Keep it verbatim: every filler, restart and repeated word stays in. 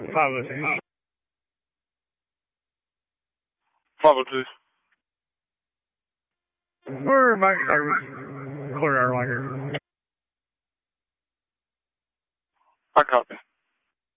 five oh six. five oh two. Or my service. Clear our wire. I copy.